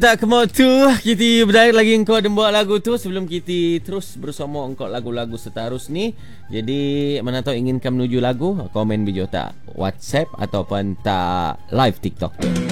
Tak kemau tu kita berdaya lagi engkau dan buat lagu tu sebelum kita terus bersama engkau lagu-lagu seterus ni. Jadi mana tahu inginkan menuju lagu, komen video tak WhatsApp ataupun tak live TikTok tu.